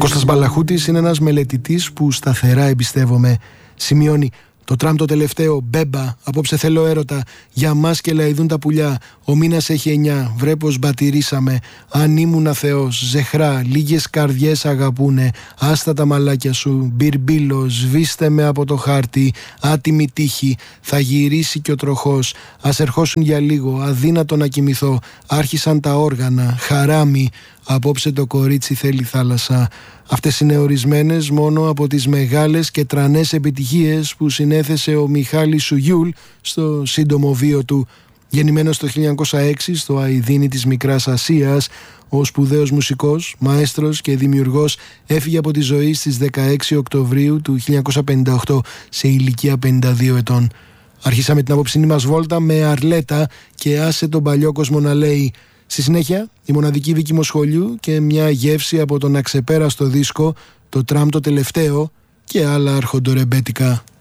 Κώστας Μπαλαχούτης είναι ένας μελετητής που σταθερά εμπιστεύομαι. Σημειώνει: το τραμ το τελευταίο, μπέμπα, απόψε θέλω έρωτα. Για μας και λαϊδούν τα πουλιά. Ο μήνας έχει 9, βρε πως μπατηρίσαμε. Αν ήμουνα Θεός, ζεχρά, λίγες καρδιές αγαπούνε. Άστα τα μαλάκια σου, μπιρμπίλο, σβήστε με από το χάρτη. Άτιμη τύχη, θα γυρίσει κι ο τροχός. Ας ερχόσουν για λίγο, αδύνατο να κοιμηθώ. Άρχισαν τα όργανα, χαράμι. Απόψε το κορίτσι θέλει θάλασσα. Αυτές είναι ορισμένες μόνο από τις μεγάλες και τρανές επιτυχίες που συνέθεσε ο Μιχάλης Σουγιούλ στο σύντομο βίο του. Γεννημένος το 1906 στο Αηδίνι της Μικράς Ασίας, ο σπουδαίος μουσικός, μαέστρος και δημιουργός έφυγε από τη ζωή στις 16 Οκτωβρίου του 1958 σε ηλικία 52 ετών. Αρχίσαμε την απόψινή μας βόλτα με Αρλέτα και άσε τον παλιό κόσμο να λέει. Στη συνέχεια, η μοναδική δίκη σχολείου και μια γεύση από τον αξεπέραστο δίσκο, το τραμ το τελευταίο και άλλα αρχοντορεμπέτικα.